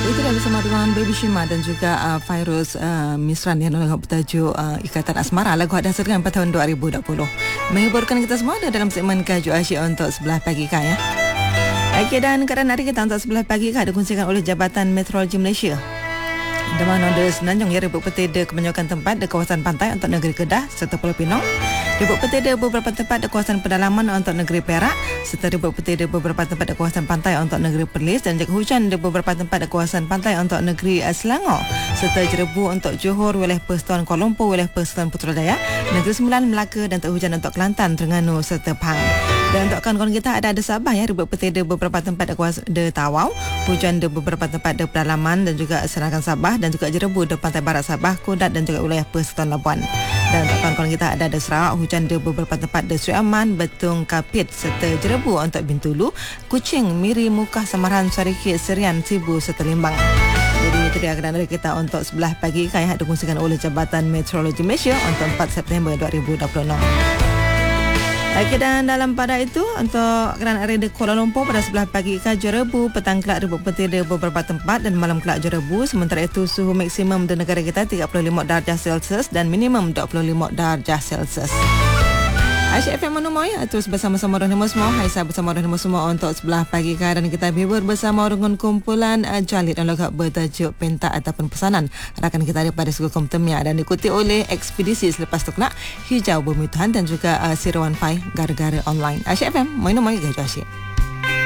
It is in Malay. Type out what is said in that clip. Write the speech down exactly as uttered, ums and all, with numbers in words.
Itu dah bersama dengan Baby Shima dan juga uh, Fairuz uh, Misran yang lagu bertajuk uh, Ikatan Asmara. Lagu ada hasilkan pada tahun dua ribu dua puluh. Menghiburkan kita semua dalam segmen Kaju Asyik untuk sebelah pagi kan ya. Okey, dan keadaan hari kita untuk sebelah pagi kan dikongsikan oleh Jabatan Meteorologi Malaysia. Di mana ada Senanjung ya rebut petida kebanyakan tempat di kawasan pantai untuk negeri Kedah serta Pulau Pinang. Rebut petida beberapa tempat di kawasan pedalaman untuk negeri Perak serta rebut petida beberapa tempat di kawasan pantai untuk negeri Perlis dan juga hujan di beberapa tempat di kawasan pantai untuk negeri Selangor serta jerebu untuk Johor, wilayah Persatuan Kuala Lumpur, wilayah Persatuan Putrajaya, Negeri Sembilan, Melaka dan tak hujan untuk Kelantan, Terengganu serta Pahang. Dan untuk kawan-kawan kita ada ada Sabah ya rebut petida beberapa tempat di kawasan di Tawau, hujan di beberapa tempat di pedalaman dan juga Serangan Sabah dan juga jerebu di pantai barat Sabah, Kodat dan juga wilayah Persatuan Labuan. Dan untuk kawan-kawan kita ada ada Sarawak, hujan di beberapa tempat di Seri Aman, Betung, Kapit serta jerebu untuk Bintulu, Kuching, Miri, Mukah, Samaran, Sarikit, Serian, Sibu serta Limbang. Jadi itu dia keadaan dari kita untuk sebelah pagi kan yang dikongsikan oleh Jabatan Meteorologi Malaysia untuk empat September dua ribu dua puluh enam. Okey, dan dalam pada itu untuk keadaan area di Kuala Lumpur pada sebelah pagi ke Jerebu, petang kelak rebut petida beberapa tempat dan malam kelak Jerebu. Sementara itu suhu maksimum di negara kita tiga puluh lima darjah Celsius dan minimum dua puluh lima darjah Celsius. Asyik F M Manumoi terus bersama-sama dengan semua. Hai, saya bersama dengan semua untuk sebelah pagi kan dan kita bibur bersama dengan kumpulan uh, Jalid dan lagu bertajuk Pentak ataupun Pesanan. Rakan kita daripada Suku Komtemia dan diikuti oleh Ekspedisi Selepas Tu Kelak, Hijau Bumi Tuhan dan juga uh, Sirawan Pai Gara-Gara Online. Asyik F M Manumoi Gaju Asyik.